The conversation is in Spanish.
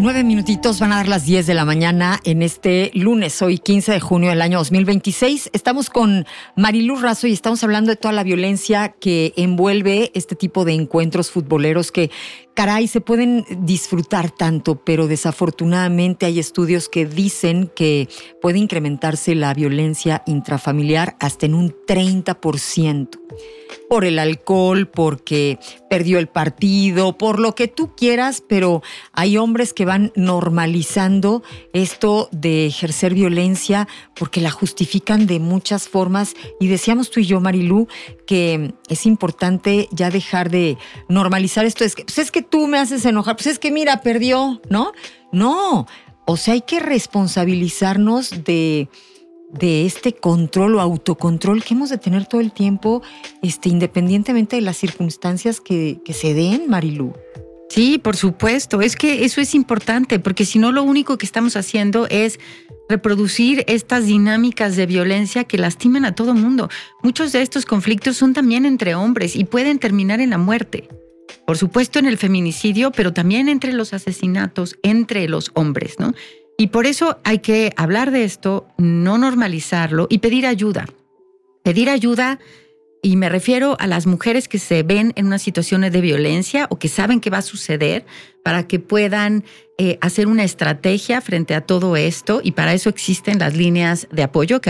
9 minutitos van a dar las 10 de la mañana en este lunes, hoy 15 de junio del año 2026. Estamos con Marilú Razo y estamos hablando de toda la violencia que envuelve este tipo de encuentros futboleros que, caray, se pueden disfrutar tanto, pero desafortunadamente hay estudios que dicen que puede incrementarse la violencia intrafamiliar hasta en un 30%. Por el alcohol, porque perdió el partido, por lo que tú quieras, pero hay hombres que van normalizando esto de ejercer violencia porque la justifican de muchas formas. Y decíamos tú y yo, Marilú, que es importante ya dejar de normalizar esto. Es que tú me haces enojar, pues es que mira, perdió, ¿no? No, o sea, hay que responsabilizarnos de este control o autocontrol que hemos de tener todo el tiempo, independientemente de las circunstancias que se den, Marilú. Sí, por supuesto. Es que eso es importante, porque si no, lo único que estamos haciendo es reproducir estas dinámicas de violencia que lastiman a todo mundo. Muchos de estos conflictos son también entre hombres y pueden terminar en la muerte. Por supuesto, en el feminicidio, pero también entre los asesinatos entre los hombres, ¿no? Y por eso hay que hablar de esto, no normalizarlo y pedir ayuda. Pedir ayuda, y me refiero a las mujeres que se ven en una situación de violencia o que saben que va a suceder, para que puedan hacer una estrategia frente a todo esto, y para eso existen las líneas de apoyo que